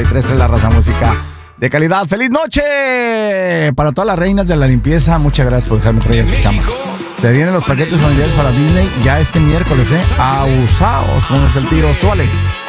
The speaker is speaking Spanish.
93.3 La Raza, música de calidad. ¡Feliz noche! Para todas las reinas de la limpieza, muchas gracias por dejarme traer sus chamas. Se vienen los paquetes familiares para Disney ya este miércoles, Abusados, como es el tiro. Tú, Alex.